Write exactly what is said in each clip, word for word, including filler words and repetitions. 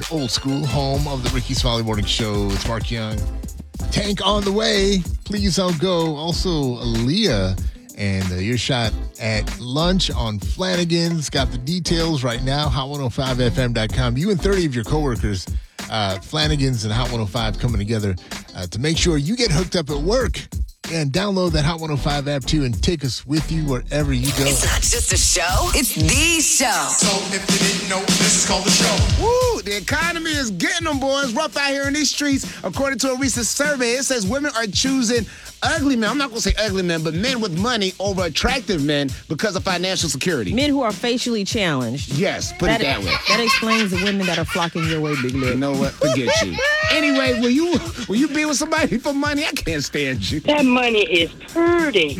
Old School, home of the Ricky Smiley Morning Show. It's Mark Young. Tank on the way. Please don't go. Also, Aaliyah and uh, your shot at lunch on Flanagan's. Got the details right now. hot one oh five f m dot com. You and thirty of your coworkers, uh, Flanagan's and Hot one oh five coming together uh, to make sure you get hooked up at work. And download that Hot one oh five app, too, and take us with you wherever you go. It's not just a show, it's the show. So if you didn't know, this is called the show. Woo! The economy is getting them, boys. Rough out here in these streets. According to a recent survey, it says women are choosing ugly men. I'm not going to say ugly men, but men with money over attractive men because of financial security. Men who are facially challenged. Yes, put that, it that way. That explains the women that are flocking your way, Big Lip. You know what? Forget you. Anyway, will you will you be with somebody for money? I can't stand you. That money is pretty.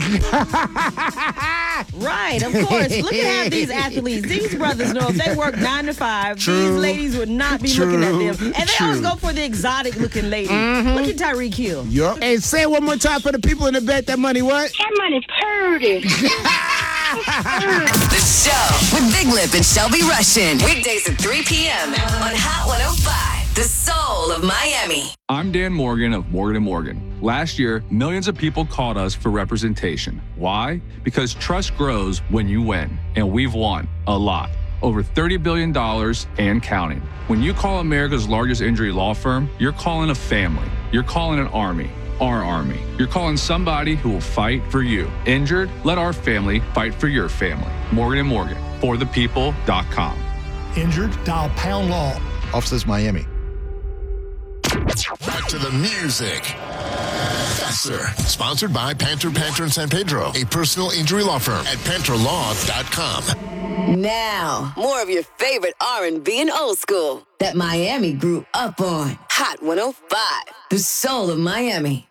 Right, of course. Look at half these athletes. These brothers know if they work nine to five, True. these ladies would not be True. looking at them. And they True. always go for the exotic looking lady. Mm-hmm. Look at Tyreek Hill. Yup. Hey, say it one more time for the people in the back. That money what? That money pretty. The show with Big Lip and Shelby Russian. Weekdays at three p.m. on Hot one oh five, the soul of Miami. I'm Dan Morgan of Morgan and Morgan. Last year, millions of people called us for representation. Why? Because trust grows when you win, and we've won a lot. Over thirty billion dollars and counting. When you call America's largest injury law firm, you're calling a family. You're calling an army. Our army. You're calling somebody who will fight for you. Injured? Let our family fight for your family. Morgan and Morgan. For the people dot com. Injured? Dial pound law. Offices Miami. Back to the music. Faster. Sponsored by Panther Panther in San Pedro, a personal injury law firm at panther law dot com. Now, more of your favorite R and B and old school that Miami grew up on. Hot one oh five, the soul of Miami.